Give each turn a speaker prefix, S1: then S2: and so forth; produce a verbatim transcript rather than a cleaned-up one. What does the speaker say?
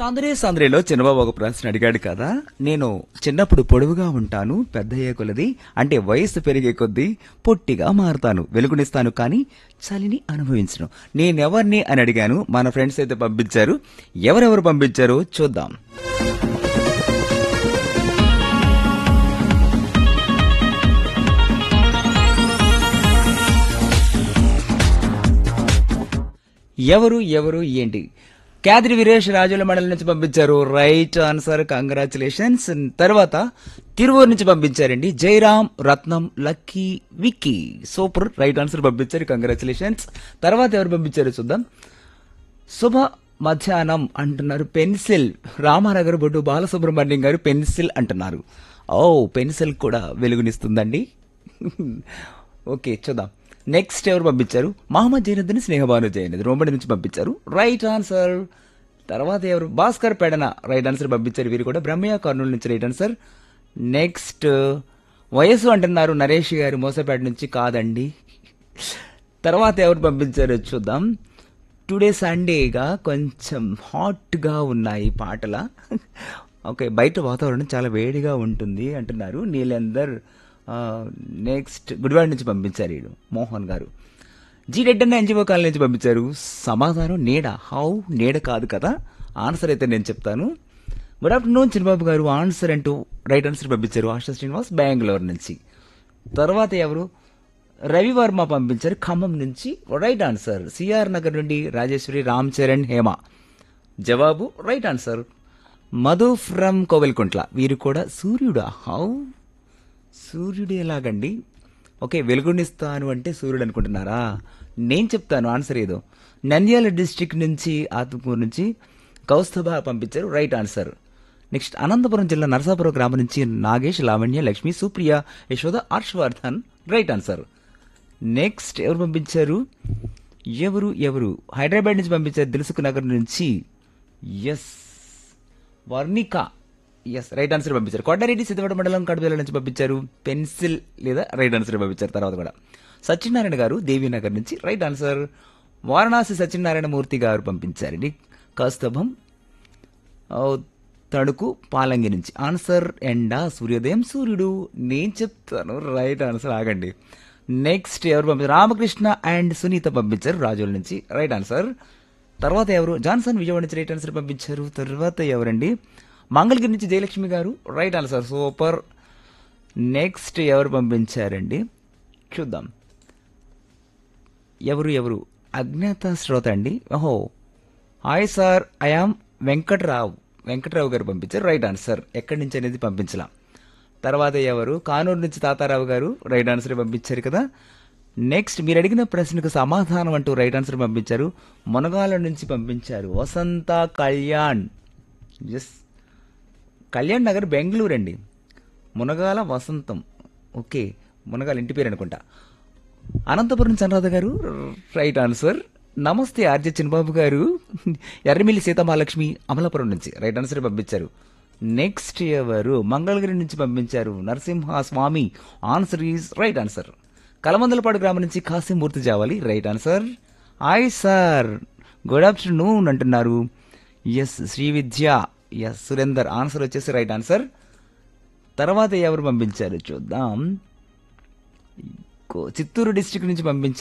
S1: సందరే సందరేలో చిన్నబాబు ఒక ప్రశ్న అడిగాడు కదా. నేను చిన్నప్పుడు పొడవుగా ఉంటాను, పెద్దయ్యే కొలది అంటే వయసు పెరిగే కొద్దీ పొట్టిగా మారుతాను, వెలుగునిస్తాను కానీ చలిని అనుభవించను, నేనెవర్ని అని అడిగాను. మన ఫ్రెండ్స్ అయితే పంపించారు. ఎవరెవరు పంపించారో చూద్దాం. ఎవరు ఎవరు ఏంటి? క్యాద్రి వీరేష్ రాజుల మండలి నుంచి పంపించారు. Right answer, congratulations. తర్వాత తిరువూరు నుంచి పంపించారండి జయరామ్, రత్నం, lucky, Vicky. Super, right answer పంపించారు, కంగ్రాచులేషన్స్. తర్వాత ఎవరు పంపించారు చూద్దాం. శుభ మధ్యాహ్నం అంటున్నారు పెన్సిల్. రామానగర్ బొడ్డు బాలసుబ్రహ్మణ్యం గారు పెన్సిల్ అంటున్నారు. ఓ, పెన్సిల్ కూడా వెలుగునిస్తుందండి. ఓకే, చూద్దాం. నెక్స్ట్ ఎవరు పంపించారు? మహమ్మద్ జైనుద్దీన్, స్నేహబాను జైనుద్దీన్ రోమడి నుంచి పంపించారు. Right answer. తర్వాత ఎవరు? భాస్కర్ పెడన రైట్ ఆన్సర్ పంపించారు. వీరు కూడా బ్రహ్మయ్య కర్నూలు నుంచి రైట్ ఆన్సర్. నెక్స్ట్ వయసు అంటున్నారు నరేష్ గారు మోసపేట నుంచి. కాదండి. తర్వాత ఎవరు పంపించారో చూద్దాం. టుడే సండేగా కొంచెం హాట్గా ఉన్నాయి పాటల. ఓకే, బయట వాతావరణం చాలా వేడిగా ఉంటుంది అంటున్నారు నీలందర్. నెక్స్ట్ గుడివాడ నుంచి పంపించారు వీడు మోహన్ గారు. జీ రెడ్డి ఎన్జిఓ కాలనీ నుంచి పంపించారు. సమాధానం నీడ. హౌ? నీడ కాదు కదా. ఆన్సర్ అయితే నేను చెప్తాను. గుడ్ ఆఫ్టర్నూన్ చిన్నబాబు గారు, ఆన్సర్ అంటూ రైట్ ఆన్సర్ పంపించారు ఆశా శ్రీనివాస్ బెంగళూరు నుంచి. తర్వాత ఎవరు? రవివర్మ పంపించారు ఖమ్మం నుంచి. Right answer. సిఆర్ నగర్ నుండి రాజేశ్వరి, రామ్ చరణ్, హేమ. జవాబు right answer. Madhu from Kovelakuntla. వీరు కూడా సూర్యుడా? హౌ? సూర్యుడు ఎలాగండి? ఓకే, వెలుగునిస్తాను అంటే సూర్యుడు అనుకుంటున్నారా? నేను చెప్తాను ఆన్సర్ ఏదో. నంద్యాల డిస్టిక్ నుంచి ఆత్మకూరు నుంచి కౌస్తభ పంపించారు. Right answer. నెక్స్ట్ అనంతపురం జిల్లా నరసాపురం గ్రామం నుంచి Nagesh, Lavanya, Lakshmi, Supriya, Yashoda, Harshavardhan. Right answer. Next ఎవరు పంపించారు? ఎవరు ఎవరు హైదరాబాద్ నుంచి పంపించారు. దిల్సుఖ్ నగర్ నుంచి yes Varnika. Yes, right answer పంపించారు. కొండారెడ్డి సిద్ధవడ మండలం కడప నుంచి పంపించారు పెన్సిల్ లేదా రైట్ ఆన్సర్ పంపించారు. తర్వాత కూడా సత్యనారాయణ గారు దేవీనగర్ నుంచి రైట్ ఆన్సర్. వారణాసి సత్యనారాయణ మూర్తి గారు పంపించారండి కౌస్తభం తణుకు పాలంగి నుంచి. ఆన్సర్ ఎండ, సూర్యోదయం, సూర్యుడు. నేను చెప్తాను రైట్ ఆన్సర్, ఆగండి. నెక్స్ట్ ఎవరు పంపించారు? రామకృష్ణ అండ్ సునీత పంపించారు రాజోల నుంచి. Right answer. తర్వాత ఎవరు? జాన్సన్ విజయవాడ నుంచి రైట్ ఆన్సర్ పంపించారు. తర్వాత ఎవరండి? మంగళగిరి నుంచి జయలక్ష్మి గారు. Right answer, super. నెక్స్ట్ ఎవరు పంపించారండి చూద్దాం. ఎవరు ఎవరు అజ్ఞాత శ్రోత అండి. ఓహో, hi sir, I am Venkatrao. Venkatrao గారు పంపించారు. Right answer. ఎక్కడి నుంచి అనేది పంపించలా. తర్వాత ఎవరు? కానూరు నుంచి తాతారావు గారు. రైట్ ఆన్సర్ పంపించారు కదా. నెక్స్ట్ మీరు అడిగిన ప్రశ్నకు సమాధానం అంటూ రైట్ ఆన్సర్ పంపించారు. మునగాల నుంచి పంపించారు వసంత కళ్యాణ్. ఎస్, కళ్యాణ్ నగర్ బెంగళూరు అండి. మునగాల వసంతం. ఓకే, మునగాల ఇంటి పేరు అనుకుంటా. అనంతపురం చంద్రరాధ గారు. Right answer. నమస్తే ఆర్జే చిన్నబాబు గారు, ఎర్రమిల్లి సీతమహాలక్ష్మి అమలాపురం నుంచి రైట్ ఆన్సర్ పంపించారు. నెక్స్ట్ ఎవరు? మంగళగిరి నుంచి పంపించారు నరసింహ స్వామి. Answer is right answer. Kalamandalapadu గ్రామం నుంచి Kasimurthy Javali. Right answer. Hi sir, good afternoon అంటున్నారు. ఎస్, శ్రీ విద్య. ఎస్, సురేందర్. ఆన్సర్ వచ్చేసి రైట్ ఆన్సర్. తర్వాత ఎవరు పంపించారు చూద్దాం. చిత్తూరు డిస్ట్రిక్ట్ నుంచి పంపించారు.